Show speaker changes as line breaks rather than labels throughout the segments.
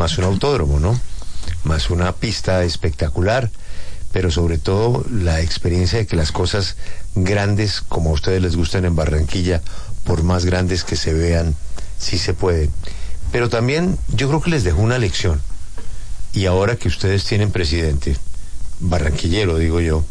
más un autódromo, ¿no? Más una pista espectacular, pero sobre todo la experiencia de que las cosas grandes, como a ustedes les gustan en Barranquilla, por más grandes que se vean, sí se pueden. Pero también yo creo que les dejó una lección. Y ahora que ustedes tienen presidente, barranquillero digo yo,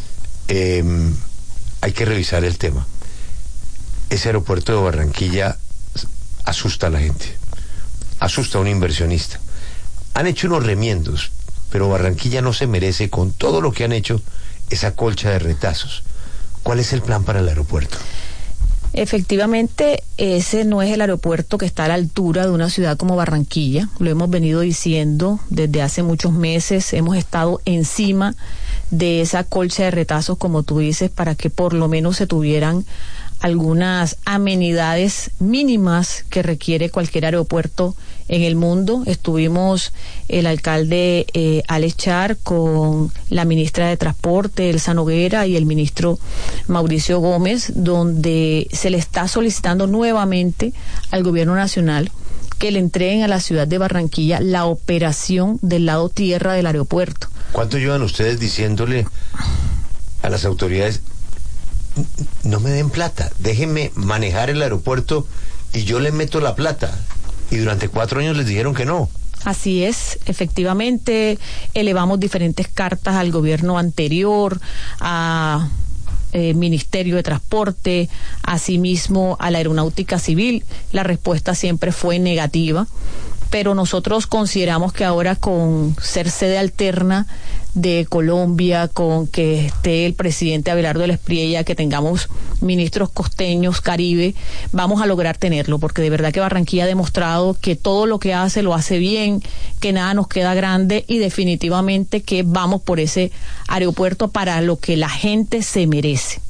hay que revisar el tema. Ese aeropuerto de Barranquilla asusta a la gente, asusta a un inversionista. Han hecho unos remiendos, pero Barranquilla no se merece, con todo lo que han hecho, esa colcha de retazos. ¿Cuál es el plan para el aeropuerto?
Efectivamente, ese no es el aeropuerto que está a la altura de una ciudad como Barranquilla. Lo hemos venido diciendo desde hace muchos meses. Hemos estado encima de esa colcha de retazos, como tú dices, para que por lo menos se tuvieran algunas amenidades mínimas que requiere cualquier aeropuerto en el mundo. Estuvimos el alcalde Alex Char con la ministra de Transporte, Elsa Noguera, y el ministro Mauricio Gómez, donde se le está solicitando nuevamente al gobierno nacional que le entreguen a la ciudad de Barranquilla la operación del lado tierra del aeropuerto.
¿Cuánto llevan ustedes diciéndole a las autoridades: no me den plata, déjenme manejar el aeropuerto y yo le meto la plata? Y durante 4 años les dijeron que no.
Así es, efectivamente, elevamos diferentes cartas al gobierno anterior, a Ministerio de Transporte, asimismo a la Aeronáutica Civil. La respuesta siempre fue negativa, pero nosotros consideramos que ahora, con ser sede alterna de Colombia, con que esté el presidente Abelardo Espriella, que tengamos ministros costeños, Caribe, vamos a lograr tenerlo, porque de verdad que Barranquilla ha demostrado que todo lo que hace lo hace bien, que nada nos queda grande, y definitivamente que vamos por ese aeropuerto para lo que la gente se merece.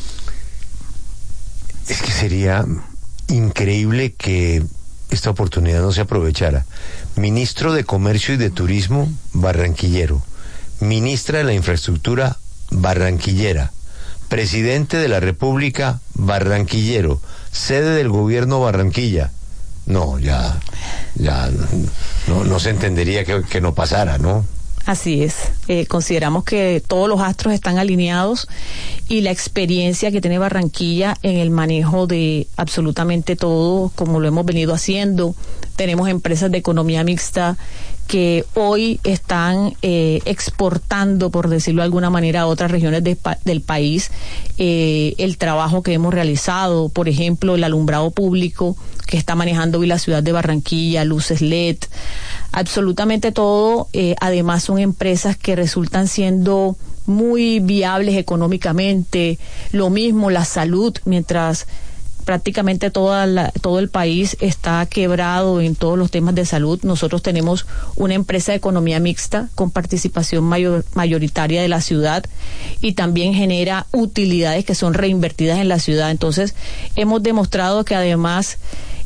Es que sería increíble que esta oportunidad no se aprovechara. Ministro de Comercio y de Turismo, barranquillero. Ministra de la Infraestructura, barranquillera. Presidente de la República, barranquillero. Sede del gobierno, Barranquilla. No, ya no se entendería que no pasara, ¿no?
Así es, consideramos que todos los astros están alineados, y la experiencia que tiene Barranquilla en el manejo de absolutamente todo, como lo hemos venido haciendo. Tenemos empresas de economía mixta que hoy están exportando, por decirlo de alguna manera, a otras regiones del país el trabajo que hemos realizado. Por ejemplo, el alumbrado público que está manejando hoy la ciudad de Barranquilla, luces LED, absolutamente todo. Además, son empresas que resultan siendo muy viables económicamente. Lo mismo la salud, mientras prácticamente todo el país está quebrado en todos los temas de salud. Nosotros tenemos una empresa de economía mixta con participación mayoritaria de la ciudad, y también genera utilidades que son reinvertidas en la ciudad. Entonces, hemos demostrado que además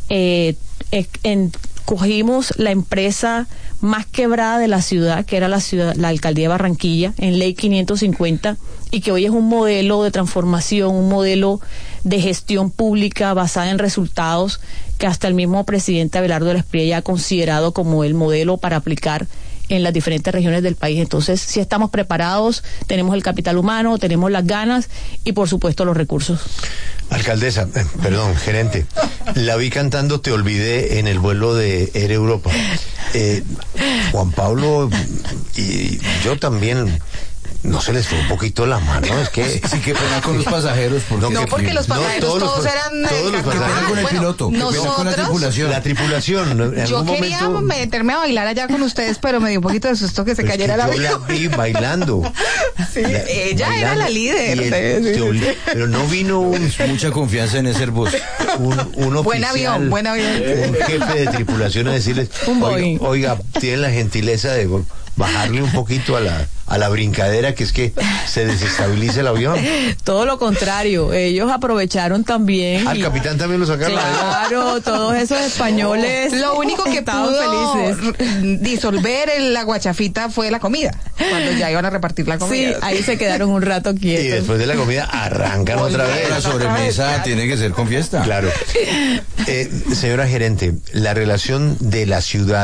cogimos la empresa más quebrada de la ciudad, que era la alcaldía de Barranquilla, en Ley 550, y que hoy es un modelo de transformación, un modelo de gestión pública basada en resultados, que hasta el mismo presidente Abelardo Espriella ha considerado como el modelo para aplicar en las diferentes regiones del país. Entonces, si estamos preparados, tenemos el capital humano, tenemos las ganas y, por supuesto, los recursos.
Alcaldesa, perdón, gerente, la vi cantando Te Olvidé en el vuelo de Air Europa. Juan Pablo y yo también, no se les fue un poquito la mano, es que
sí, que pena con los pasajeros, porque
porque los pasajeros todos eran
los pasajeros
con el piloto,
nosotros,
con la tripulación.
Yo quería meterme a bailar allá con ustedes, pero me dio un poquito de susto que se cayera la avión.
Yo la vi bailando.
Sí, ella bailando, era la líder.
Pero no vino
mucha confianza en ese Airbus.
Un oficial,
buen avión.
Un jefe de tripulación a decirles, oiga, tienen la gentileza de bajarle un poquito a la brincadera, que es que se desestabiliza el avión.
Todo lo contrario, ellos aprovecharon también.
Al capitán también lo sacaron.
Claro, todos esos españoles.
Lo único que pudo felices disolver la guachafita fue la comida, cuando ya iban a repartir la comida.
Sí, ahí se quedaron un rato quietos.
Y después de la comida arrancan otra vez.
La sobremesa tiene que ser con fiesta.
Claro. Señora gerente, la relación de la ciudad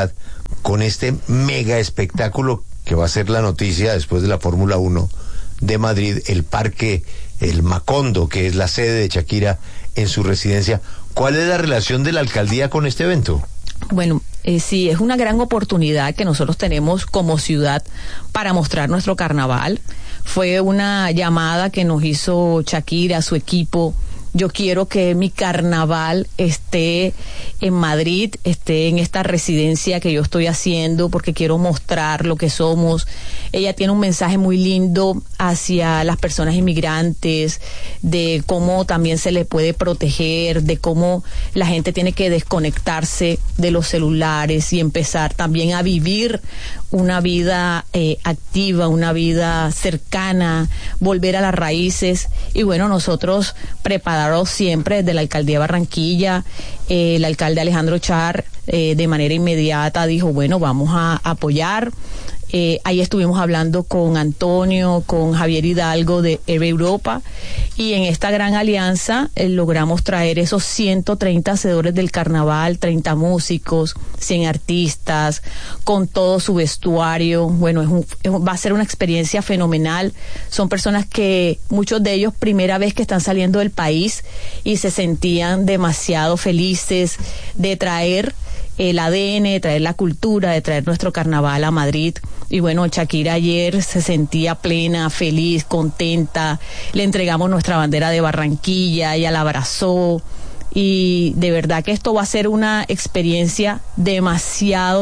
con este mega espectáculo que va a ser la noticia después de la Fórmula 1 de Madrid, el parque, el Macondo, que es la sede de Shakira en su residencia. ¿Cuál es la relación de la alcaldía con este evento?
Bueno, sí, es una gran oportunidad que nosotros tenemos como ciudad para mostrar nuestro carnaval. Fue una llamada que nos hizo Shakira, su equipo. Yo quiero que mi carnaval esté en Madrid, esté en esta residencia que yo estoy haciendo, porque quiero mostrar lo que somos. Ella tiene un mensaje muy lindo hacia las personas inmigrantes, de cómo también se le puede proteger, de cómo la gente tiene que desconectarse de los celulares y empezar también a vivir una vida activa, una vida cercana, volver a las raíces. Y bueno, nosotros preparados siempre desde la alcaldía de Barranquilla, el alcalde Alejandro Char de manera inmediata dijo, bueno, vamos a apoyar. Ahí estuvimos hablando con Antonio, con Javier Hidalgo de Europa, y en esta gran alianza logramos traer esos 130 hacedores del carnaval, 30 músicos, 100 artistas, con todo su vestuario. Bueno, va a ser una experiencia fenomenal. Son personas que, muchos de ellos, primera vez que están saliendo del país y se sentían demasiado felices de traer el ADN, de traer la cultura, de traer nuestro carnaval a Madrid. Y bueno, Shakira ayer se sentía plena, feliz, contenta. Le entregamos nuestra bandera de Barranquilla, ella la abrazó. Y de verdad que esto va a ser una experiencia demasiado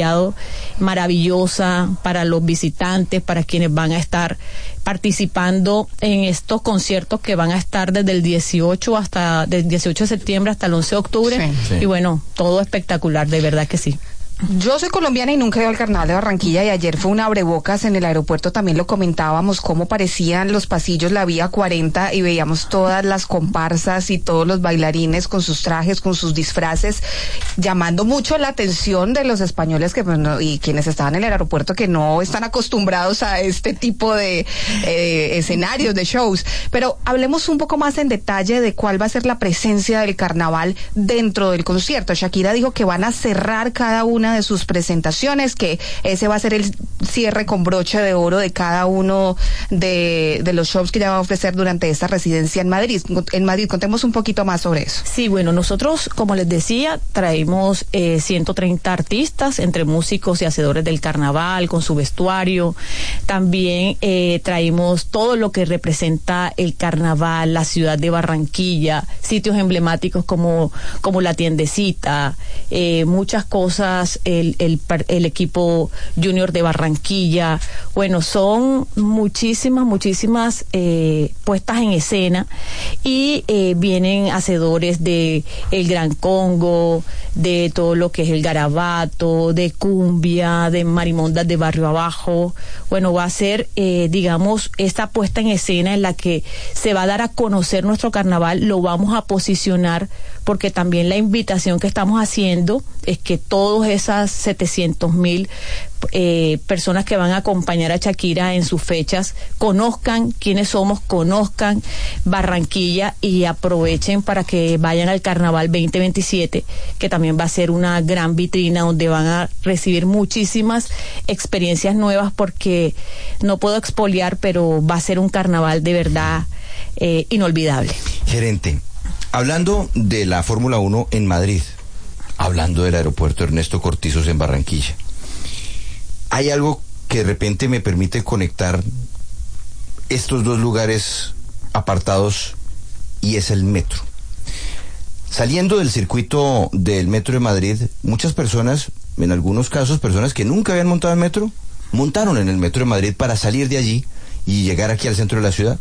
maravillosa para los visitantes, para quienes van a estar participando en estos conciertos que van a estar desde el 18 de septiembre hasta el 11 de octubre.
Sí.
Y bueno, todo espectacular, de verdad que sí.
Yo soy colombiana y nunca he ido al Carnaval de Barranquilla, y ayer fue un abrebocas en el aeropuerto, también lo comentábamos, cómo parecían los pasillos, la vía 40, y veíamos todas las comparsas y todos los bailarines con sus trajes, con sus disfraces, llamando mucho la atención de los españoles y quienes estaban en el aeropuerto, que no están acostumbrados a este tipo de escenarios, de shows. Pero hablemos un poco más en detalle de cuál va a ser la presencia del carnaval dentro del concierto. Shakira dijo que van a cerrar cada una de sus presentaciones, que ese va a ser el cierre con broche de oro de cada uno de los shows que ella va a ofrecer durante esta residencia en Madrid. Contemos un poquito más sobre eso.
Sí, bueno, nosotros, como les decía, traemos 130 artistas, entre músicos y hacedores del carnaval, con su vestuario. También traemos todo lo que representa el carnaval, la ciudad de Barranquilla, sitios emblemáticos como la tiendecita, muchas cosas, el equipo junior de Barranquilla. Bueno, son muchísimas puestas en escena, y vienen hacedores de el Gran Congo, de todo lo que es el garabato, de cumbia, de marimondas de barrio abajo. Bueno, va a ser, digamos, esta puesta en escena en la que se va a dar a conocer nuestro carnaval, lo vamos a posicionar, porque también la invitación que estamos haciendo es que todas esas 700,000 personas que van a acompañar a Shakira en sus fechas conozcan quiénes somos, conozcan Barranquilla, y aprovechen para que vayan al Carnaval 2027, que también va a ser una gran vitrina donde van a recibir muchísimas experiencias nuevas, porque no puedo expoliar, pero va a ser un carnaval de verdad inolvidable.
Gerente, hablando de la Fórmula 1 en Madrid, hablando del aeropuerto Ernesto Cortizos en Barranquilla, hay algo que de repente me permite conectar estos dos lugares apartados, y es el metro. Saliendo del circuito del metro de Madrid, muchas personas, en algunos casos personas que nunca habían montado en metro, montaron en el metro de Madrid para salir de allí y llegar aquí al centro de la ciudad.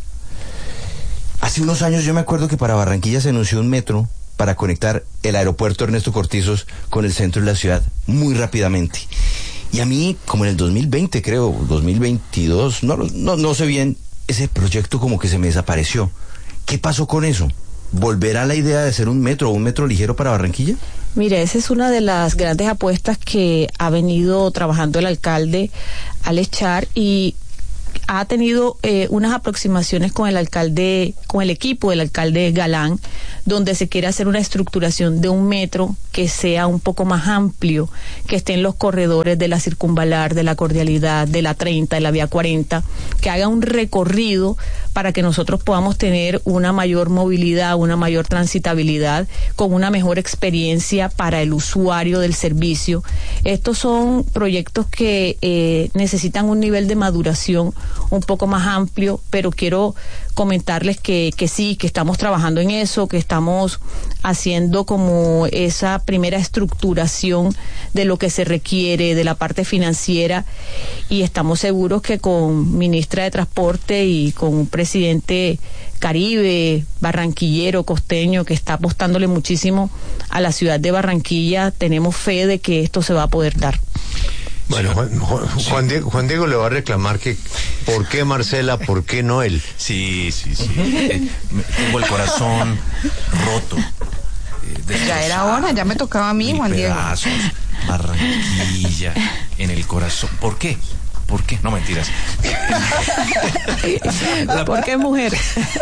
Hace unos años yo me acuerdo que para Barranquilla se anunció un metro para conectar el aeropuerto Ernesto Cortizos con el centro de la ciudad muy rápidamente. Y a mí, como en el 2020, creo, 2022, no sé bien, ese proyecto como que se me desapareció. ¿Qué pasó con eso? ¿Volverá la idea de hacer un metro ligero para Barranquilla?
Mire, esa es una de las grandes apuestas que ha venido trabajando el alcalde Alex Char, y ha tenido unas aproximaciones con el alcalde, con el equipo del alcalde Galán, donde se quiere hacer una estructuración de un metro que sea un poco más amplio, que esté en los corredores de la Circunvalar, de la Cordialidad, de la 30, de la Vía 40, que haga un recorrido para que nosotros podamos tener una mayor movilidad, una mayor transitabilidad, con una mejor experiencia para el usuario del servicio. Estos son proyectos que necesitan un nivel de maduración un poco más amplio, pero quiero comentarles que sí, que estamos trabajando en eso, que estamos haciendo como esa primera estructuración de lo que se requiere, de la parte financiera, y estamos seguros que con ministra de Transporte y con un presidente Caribe, barranquillero, costeño, que está apostándole muchísimo a la ciudad de Barranquilla, tenemos fe de que esto se va a poder dar.
Bueno, Juan Diego le va a reclamar que ¿por qué Marcela, por qué no él?
Sí. Tengo el corazón roto.
Ya era hora, ya me tocaba a mí, Juan Diego.
Barranquilla en el corazón. ¿Por qué? ¿Por qué? No, mentiras.
¿Por qué mujer?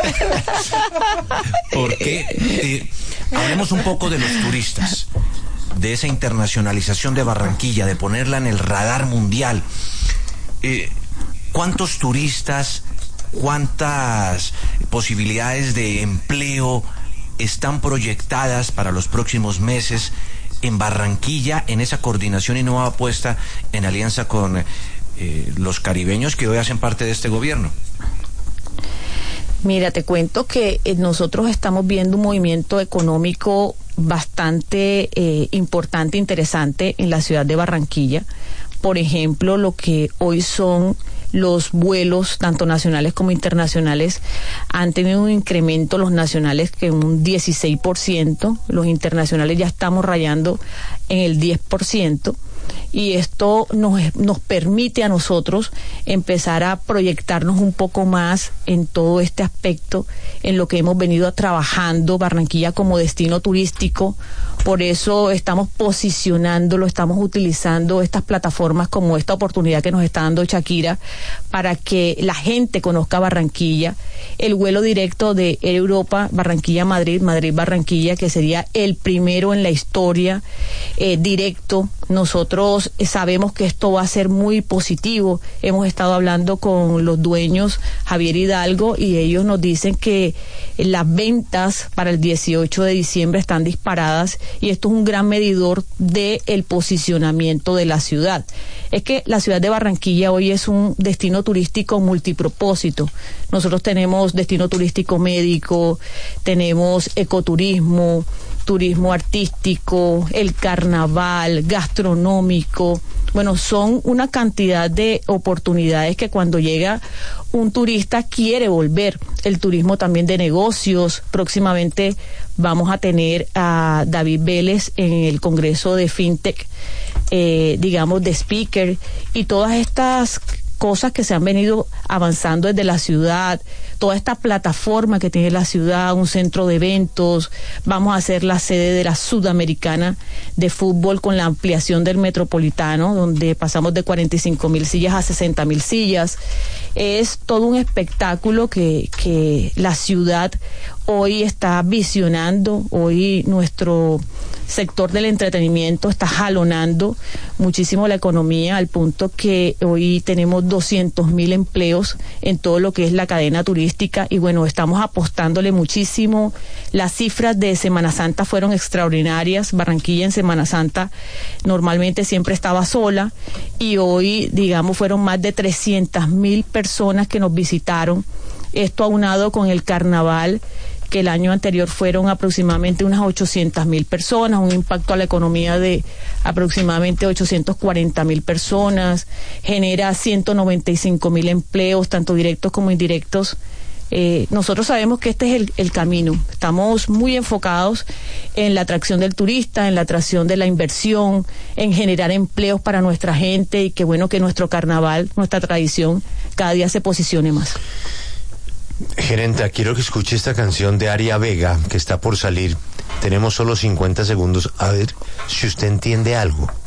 ¿Por qué? Hablemos un poco de los turistas, de esa internacionalización de Barranquilla, de ponerla en el radar mundial. ¿Cuántos turistas, cuántas posibilidades de empleo están proyectadas para los próximos meses en Barranquilla, en esa coordinación y nueva apuesta en alianza con los caribeños que hoy hacen parte de este gobierno?
Mira, te cuento que nosotros estamos viendo un movimiento económico bastante importante, interesante en la ciudad de Barranquilla. Por ejemplo, lo que hoy son los vuelos, tanto nacionales como internacionales, han tenido un incremento, los nacionales que un 16%, los internacionales ya estamos rayando en el 10%. Y esto nos permite a nosotros empezar a proyectarnos un poco más en todo este aspecto, en lo que hemos venido trabajando Barranquilla como destino turístico. Por eso estamos posicionándolo, estamos utilizando estas plataformas como esta oportunidad que nos está dando Shakira para que la gente conozca Barranquilla. El vuelo directo de Air Europa, Barranquilla-Madrid, Madrid-Barranquilla, que sería el primero en la historia directo. Nosotros sabemos que esto va a ser muy positivo. Hemos estado hablando con los dueños, Javier Hidalgo, y ellos nos dicen que las ventas para el 18 de diciembre están disparadas, y esto es un gran medidor del posicionamiento de la ciudad. Es que la ciudad de Barranquilla hoy es un destino turístico multipropósito. Nosotros tenemos destino turístico médico, tenemos ecoturismo, turismo artístico, el carnaval, gastronómico. Bueno, son una cantidad de oportunidades que cuando llega un turista quiere volver. El turismo también de negocios. Próximamente vamos a tener a David Vélez en el Congreso de FinTech, digamos, de speaker, y todas estas cosas que se han venido avanzando desde la ciudad, toda esta plataforma que tiene la ciudad, un centro de eventos. Vamos a ser la sede de la Sudamericana de fútbol con la ampliación del Metropolitano, donde pasamos de 45.000 sillas a 60.000 sillas. Es todo un espectáculo que la ciudad hoy está visionando. Hoy nuestro sector del entretenimiento está jalonando muchísimo la economía, al punto que hoy tenemos 200.000 empleos en todo lo que es la cadena turística, y bueno, estamos apostándole muchísimo. Las cifras de Semana Santa fueron extraordinarias. Barranquilla en Semana Santa normalmente siempre estaba sola, y hoy, digamos, fueron más de 300.000 personas que nos visitaron. Esto aunado con el carnaval, que el año anterior fueron aproximadamente unas 800.000 personas, un impacto a la economía de aproximadamente 840.000 personas, genera 195.000 empleos, tanto directos como indirectos. Nosotros sabemos que este es el camino. Estamos muy enfocados en la atracción del turista, en la atracción de la inversión, en generar empleos para nuestra gente, y que bueno que nuestro carnaval, nuestra tradición, cada día se posicione más.
Gerenta, quiero que escuche esta canción de Aria Vega, que está por salir. Tenemos solo 50 segundos. A ver si usted entiende algo.